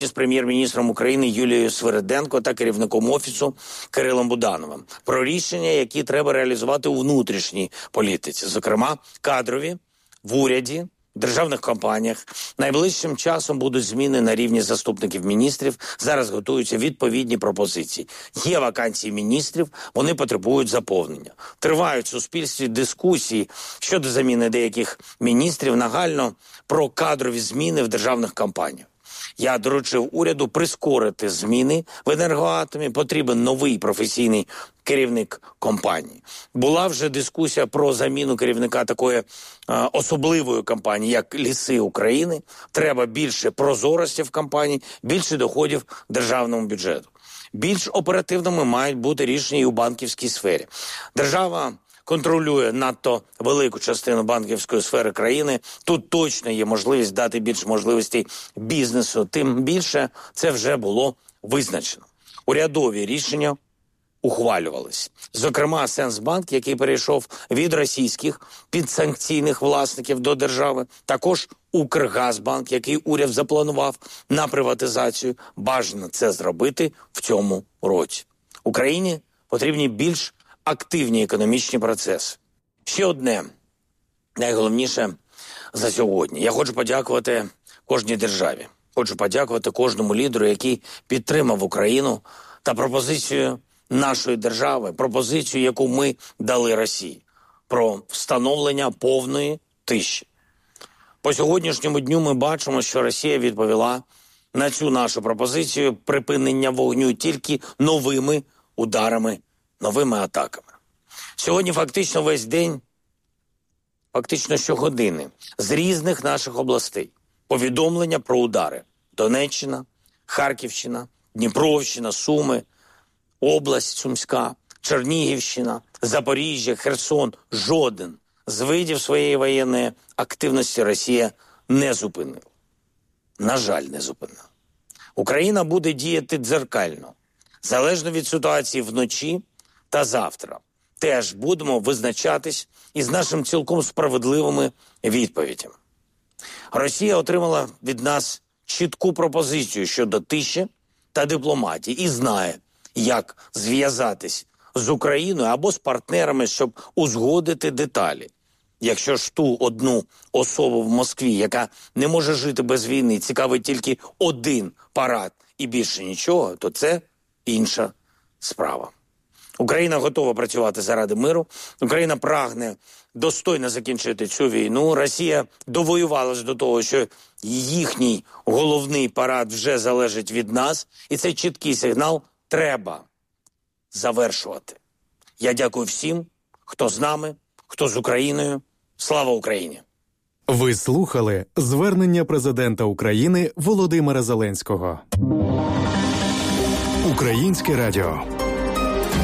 з прем'єр-міністром України Юлією Свириденко та керівником Офісу Кирилом Будановим про рішення, які треба реалізувати у внутрішній політиці, зокрема кадрові, в уряді, в державних компаніях. Найближчим часом будуть зміни на рівні заступників міністрів. Зараз готуються відповідні пропозиції. Є вакансії міністрів, вони потребують заповнення. Тривають в суспільстві дискусії щодо заміни деяких міністрів, нагально про кадрові зміни в державних компаніях. Я доручив уряду прискорити зміни в енергоатомі. Потрібен новий професійний керівник компанії. Була вже дискусія про заміну керівника такої особливої компанії, як Ліси України. Треба більше прозорості в компанії, більше доходів державному бюджету. Більш оперативними мають бути рішення і у банківській сфері. Держава контролює надто велику частину банківської сфери країни. Тут точно є можливість дати більше можливостей бізнесу. Тим більше це вже було визначено. Урядові рішення ухвалювались. Зокрема, Сенсбанк, який перейшов від російських підсанкційних власників до держави. Також Укргазбанк, який уряд запланував на приватизацію. Бажано це зробити в цьому році. Україні потрібні більш активні економічні процеси. Ще одне, найголовніше за сьогодні. Я хочу подякувати кожній державі. Хочу подякувати кожному лідеру, який підтримав Україну та пропозицію нашої держави, пропозицію, яку ми дали Росії, про встановлення повної тиші. По сьогоднішньому дню ми бачимо, що Росія відповіла на цю нашу пропозицію припинення вогню тільки новими ударами, новими атаками. Сьогодні фактично весь день, фактично щогодини, з різних наших областей повідомлення про удари. Донеччина, Харківщина, Дніпровщина, Суми, область Сумська, Чернігівщина, Запоріжжя, Херсон. Жоден з видів своєї воєнної активності Росія не зупинила. На жаль, не зупинила. Україна буде діяти дзеркально. Залежно від ситуації вночі та завтра. Теж будемо визначатись із нашими цілком справедливими відповідями. Росія отримала від нас чітку пропозицію щодо тиші та дипломатії і знає, як зв'язатись з Україною або з партнерами, щоб узгодити деталі. Якщо ж ту одну особу в Москві, яка не може жити без війни, цікавить тільки один парад і більше нічого, то це інша справа. Україна готова працювати заради миру. Україна прагне достойно закінчити цю війну. Росія довоювалась до того, що їхній головний парад вже залежить від нас. І цей чіткий сигнал треба завершувати. Я дякую всім, хто з нами, хто з Україною. Слава Україні! Ви слухали звернення президента України Володимира Зеленського. Українське радіо.